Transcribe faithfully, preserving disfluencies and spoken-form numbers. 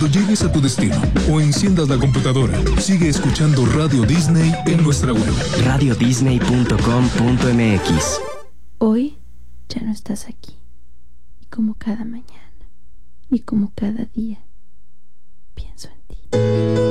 Cuando llegues a tu destino o enciendas la computadora, sigue escuchando Radio Disney en nuestra web. radio disney punto com punto m x. Hoy ya no estás aquí. Y como cada mañana, y como cada día, pienso en ti.